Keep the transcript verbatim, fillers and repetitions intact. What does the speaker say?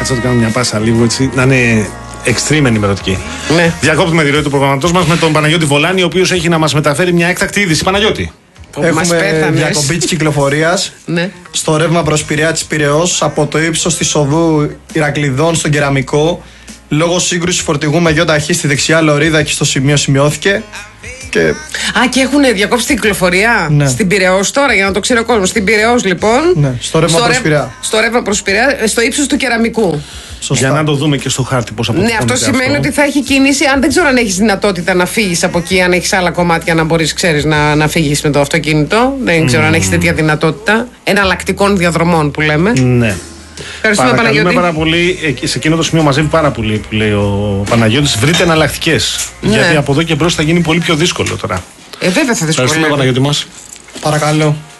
κάτσε να κάνω μια πάσα λίγο έτσι. Να είναι extreme ενημερωτική. Ναι. Διακόπτουμε τη ροή του προγραμματός μας με τον Παναγιώτη Βολάνη, ο οποίος έχει να μας μεταφέρει μια έκτακτη είδηση. Παναγιώτη. Έχουμε διακοπή της κυκλοφορίας ναι. στο ρεύμα προς Πειραιά της Πειραιώς από το ύψος της οδού Ηρακλειδών στον Κεραμικό. Λόγω σύγκρουσης φορτηγού με γιο ταχύ στη δεξιά λωρίδα και στο σημείο σημειώθηκε. Και... Α, και έχουν διακόψει την κυκλοφορία ναι. στην Πειραιώς τώρα, για να το ξέρει ο κόσμος. Στην Πειραιώς, λοιπόν. Ναι, στο ρεύμα προς Πειραιά. Στο ρεύμα προς Πειραιά, στο ύψος του Κεραμικού. Σωστά. Για να το δούμε και στο χάρτη πώς αποτελείται. Ναι, αυτό σημαίνει αυτό. Ότι θα έχει κίνηση. Αν δεν ξέρω αν έχεις δυνατότητα να φύγεις από εκεί, αν έχεις άλλα κομμάτια να μπορείς, ξέρεις, να, να φύγεις με το αυτοκίνητο. Δεν ξέρω mm. αν έχεις τέτοια δυνατότητα. Εναλλακτικών διαδρομών που λέμε. Ναι. Ευχαριστούμε, Παναγιώτη. Πάρα πολύ. Σε εκείνο το σημείο μαζεύει πάρα πολύ που λέει ο Παναγιώτης. Βρείτε εναλλακτικές. Ναι. Γιατί από εδώ και μπρος θα γίνει πολύ πιο δύσκολο τώρα. Ε, βέβαια θα δυσκολεύει. Ευχαριστούμε, Παναγιώτη μας. Παρακαλώ.